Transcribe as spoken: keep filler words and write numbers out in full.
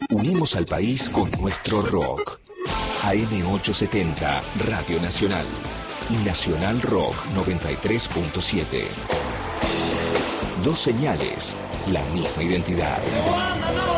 unimos al país con nuestro rock. A M ochocientos setenta, Radio Nacional. Y Nacional Rock noventa y tres punto siete. Dos señales, la misma identidad.